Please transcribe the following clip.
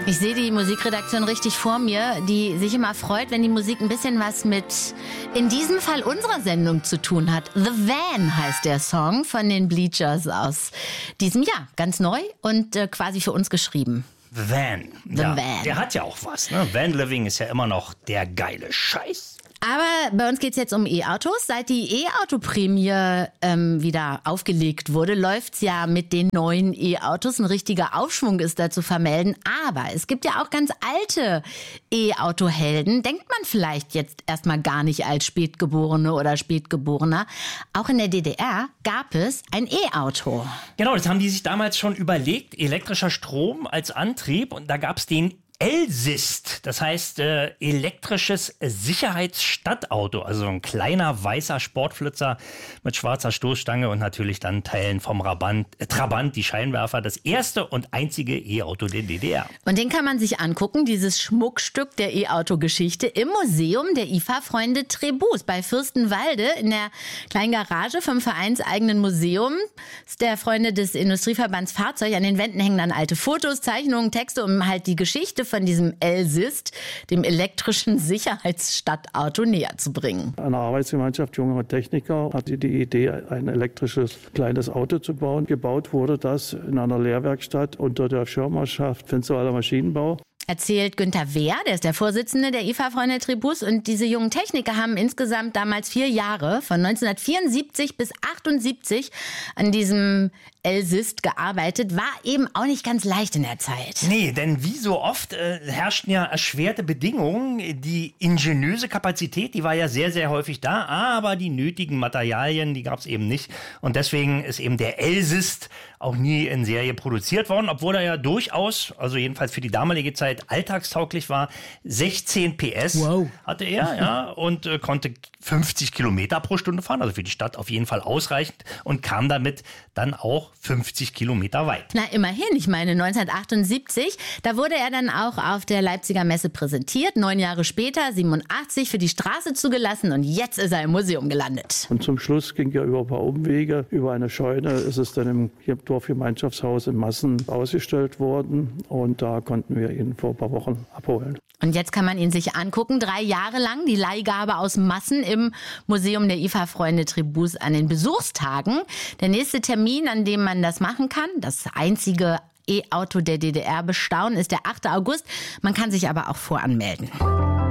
Ich sehe die Musikredaktion richtig vor mir, die sich immer freut, wenn die Musik ein bisschen was mit, in diesem Fall unserer Sendung zu tun hat. The Van heißt der Song von den Bleachers aus diesem Jahr. Ganz neu und quasi für uns geschrieben. The Van. The Van. Der hat ja auch was, ne? Van Living ist ja immer noch der geile Scheiß. Aber bei uns geht's jetzt um E-Autos. Seit die E-Auto-Prämie wieder aufgelegt wurde, läuft's ja mit den neuen E-Autos. Ein richtiger Aufschwung ist da zu vermelden. Aber es gibt ja auch ganz alte E-Auto-Helden. Denkt man vielleicht jetzt erstmal gar nicht als Spätgeborene oder Spätgeborener. Auch in der DDR gab es ein E-Auto. Genau, das haben die sich damals schon überlegt. Elektrischer Strom als Antrieb. Und da gab's den Elsist, das heißt elektrisches Sicherheitsstadtauto, also ein kleiner weißer Sportflitzer mit schwarzer Stoßstange und natürlich dann Teilen vom Trabant, die Scheinwerfer, das erste und einzige E-Auto der DDR. Und den kann man sich angucken, dieses Schmuckstück der E-Auto-Geschichte im Museum der IFA-Freunde Tribus bei Fürstenwalde in der kleinen Garage vom vereinseigenen Museum der Freunde des Industrieverbands Fahrzeug. An den Wänden hängen dann alte Fotos, Zeichnungen, Texte, um halt die Geschichte von diesem Elsist, dem elektrischen Sicherheitsstadtauto, näher zu bringen. Eine Arbeitsgemeinschaft junger Techniker hatte die Idee, ein elektrisches kleines Auto zu bauen. Gebaut wurde das in einer Lehrwerkstatt unter der Schirmherrschaft Finsterwalder Maschinenbau. Erzählt Günther Wehr, der ist der Vorsitzende der IFA-Freunde Tribus. Und diese jungen Techniker haben insgesamt damals 4 Jahre, von 1974 bis 1978, an diesem Elsist gearbeitet. War eben auch nicht ganz leicht in der Zeit. Nee, denn wie so oft herrschten ja erschwerte Bedingungen. Die ingeniöse Kapazität, die war ja sehr, sehr häufig da, aber die nötigen Materialien, die gab es eben nicht. Und deswegen ist eben der Elsist auch nie in Serie produziert worden, obwohl er ja durchaus, also jedenfalls für die damalige Zeit, alltagstauglich war. 16 PS hatte er, ja, und konnte 50 Kilometer pro Stunde fahren, also für die Stadt auf jeden Fall ausreichend und kam damit dann auch 50 Kilometer weit. Na, immerhin. Ich meine, 1978, da wurde er dann auch auf der Leipziger Messe präsentiert. 9 Jahre später, 87, für die Straße zugelassen und jetzt ist er im Museum gelandet. Und zum Schluss ging er über ein paar Umwege, über eine Scheune, ist es dann im Dorfgemeinschaftshaus in Massen ausgestellt worden und da konnten wir ihn vor ein paar Wochen abholen. Und jetzt kann man ihn sich angucken, 3 Jahre lang, die Leihgabe aus Massen im Museum der IFA-Freunde Tribus an den Besuchstagen. Der nächste Termin, an dem man das machen kann, das einzige E-Auto der DDR bestaunen, ist der 8. August. Man kann sich aber auch voranmelden.